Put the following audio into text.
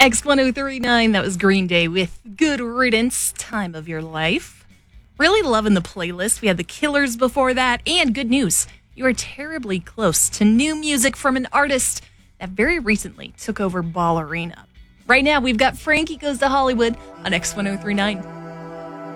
X1039, that was Green Day with Good Riddance, Time of Your Life. Really loving the playlist. We had The Killers before that, and good news. You are terribly close to new music from an artist that very recently took over Ballerina. Right now, we've got Frankie Goes to Hollywood on X1039.